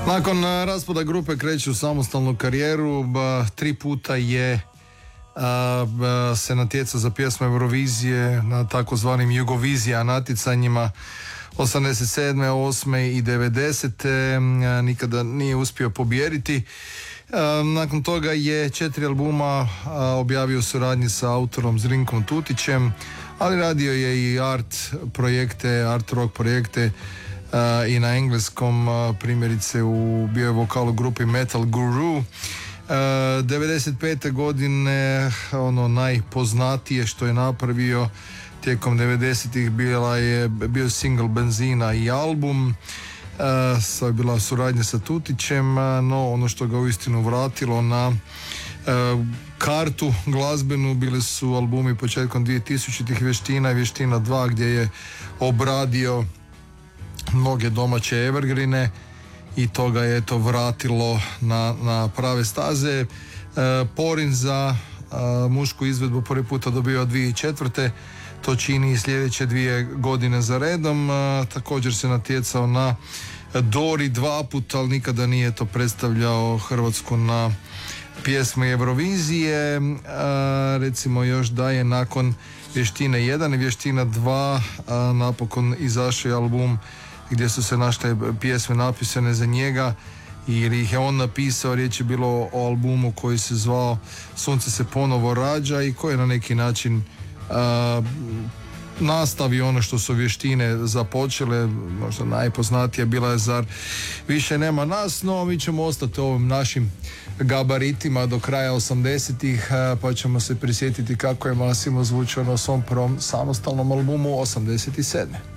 Nakon raspada grupe kreće u samostalnu karijeru, 3 puta je se natjecao za pjesmu Eurovizije na takozvanim Jugovizija natjecanjima 87., 8. i 90. Nikada nije uspio pobijediti. Nakon toga je 4 albuma objavio u suradnji sa autorom Zrinkom Tutićem, ali radio je i art rock projekte i na engleskom, primjerice bio je vokal u grupi Metal Guru. 95. godine ono najpoznatije što je napravio tijekom 90-ih bio single Benzina i album. Sad je bila suradnja sa Tutićem, no ono što ga uistinu vratilo na kartu glazbenu bili su albumi početkom 2000-ih, Vještina i Vještina 2, gdje je obradio mnoge domaće evergrine i to ga je vratilo na prave staze. Porin za mušku izvedbu prvi puta dobio 2004. To čini i sljedeće 2 godine za redom. Također se natjecao na Dori 2 puta, ali nikada nije to predstavljao Hrvatsku na pjesmi Eurovizije. Recimo još da je nakon Vještine 1 i Vještina 2 napokon izašao album gdje su se našle pjesme napisane za njega ili ih je on napisao. Riječ je bilo o albumu koji se zvao Sunce se ponovo rađa i koji je na neki način nastavi ono što su Vještine započele. Možda najpoznatija bila je Zar više nema nas, no mi ćemo ostati u ovim našim gabaritima do kraja 80-ih, pa ćemo se prisjetiti kako je Massimo zvučao na svom prvom samostalnom albumu 87.